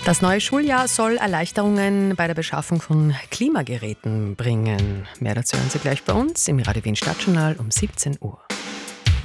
Das neue Schuljahr soll Erleichterungen bei der Beschaffung von Klimageräten bringen. Mehr dazu hören Sie gleich bei uns im Radio Wien Stadtjournal um 17 Uhr.